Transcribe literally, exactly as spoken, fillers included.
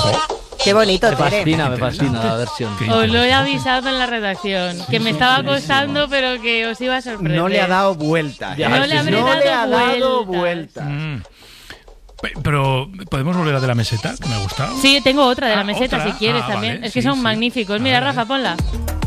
Qué bonito, Me Tere. fascina, me fascina la versión. Os lo he avisado en la redacción, que me estaba costando, pero que os iba a sorprender. No le ha dado vuelta. Ya, No le habré no dado le ha dado vueltas. vuelta. Mm. Pe- Pero, ¿podemos volver a de la meseta? Que me ha gustado. Sí, tengo otra de la Ah, meseta ¿otra? si quieres Ah, también. vale, es que sí, son sí. magníficos. A Mira, ver, a Rafa, ver. ponla.